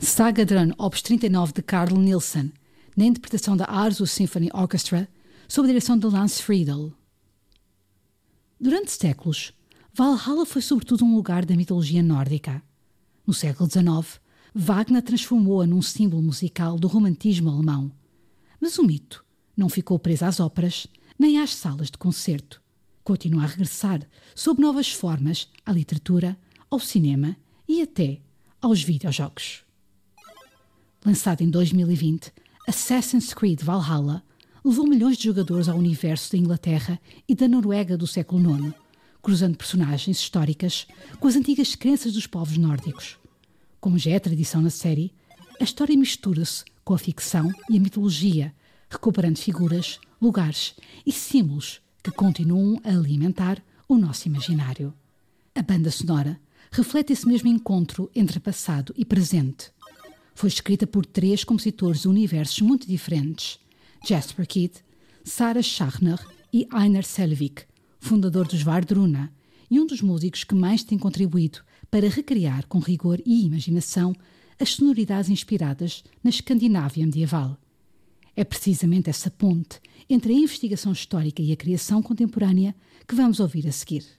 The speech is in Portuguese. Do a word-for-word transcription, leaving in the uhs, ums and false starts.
Sagadran Opus trinta e nove de Carl Nielsen, na interpretação da Aarhus Symphony Orchestra, sob a direção de Lance Friedel. Durante séculos, Valhalla foi sobretudo um lugar da mitologia nórdica. No século dezenove, Wagner transformou-a num símbolo musical do romantismo alemão. Mas o mito não ficou preso às óperas nem às salas de concerto. Continua a regressar sob novas formas à literatura, ao cinema e até aos videojogos. Lançado em dois mil e vinte, Assassin's Creed Valhalla levou milhões de jogadores ao universo da Inglaterra e da Noruega do século nono, cruzando personagens históricas com as antigas crenças dos povos nórdicos. Como já é tradição na série, a história mistura-se com a ficção e a mitologia, recuperando figuras, lugares e símbolos que continuam a alimentar o nosso imaginário. A banda sonora reflete esse mesmo encontro entre passado e presente. Foi escrita por três compositores de universos muito diferentes: Jesper Kyd, Sarah Schachner e Einar Selvik, fundador dos Vardruna, e um dos músicos que mais tem contribuído para recriar com rigor e imaginação as sonoridades inspiradas na Escandinávia medieval. É precisamente essa ponte entre a investigação histórica e a criação contemporânea que vamos ouvir a seguir.